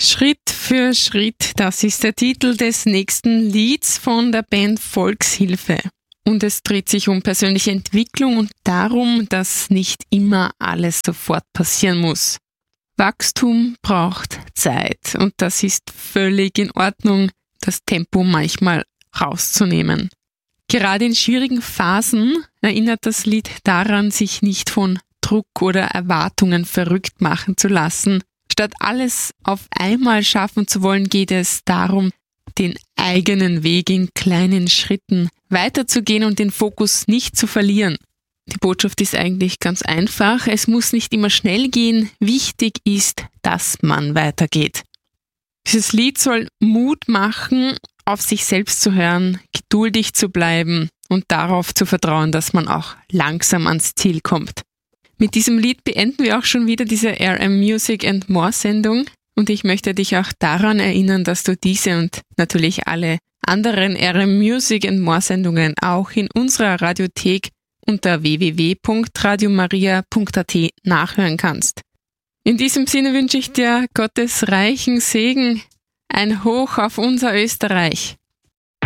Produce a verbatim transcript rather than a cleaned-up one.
Schritt für Schritt, das ist der Titel des nächsten Lieds von der Band Volkshilfe. Und es dreht sich um persönliche Entwicklung und darum, dass nicht immer alles sofort passieren muss. Wachstum braucht Zeit und das ist völlig in Ordnung, das Tempo manchmal rauszunehmen. Gerade in schwierigen Phasen erinnert das Lied daran, sich nicht von Druck oder Erwartungen verrückt machen zu lassen. Statt alles auf einmal schaffen zu wollen, geht es darum, den eigenen Weg in kleinen Schritten weiterzugehen und den Fokus nicht zu verlieren. Die Botschaft ist eigentlich ganz einfach. Es muss nicht immer schnell gehen. Wichtig ist, dass man weitergeht. Dieses Lied soll Mut machen, auf sich selbst zu hören, geduldig zu bleiben und darauf zu vertrauen, dass man auch langsam ans Ziel kommt. Mit diesem Lied beenden wir auch schon wieder diese R M Music and More Sendung und ich möchte dich auch daran erinnern, dass du diese und natürlich alle anderen R M Music and More Sendungen auch in unserer Radiothek unter w w w punkt radio maria punkt a t nachhören kannst. In diesem Sinne wünsche ich dir Gottes reichen Segen, ein Hoch auf unser Österreich.